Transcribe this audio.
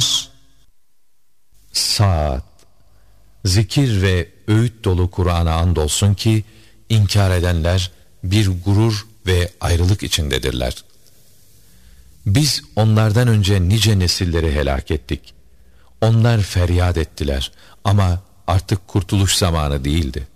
النَّصْرِ Saat, zikir ve öğüt dolu Kur'an'a andolsun ki inkar edenler bir gurur ve ayrılık içindedirler. Biz onlardan önce nice nesilleri helak ettik. Onlar feryat ettiler ama artık kurtuluş zamanı değildi.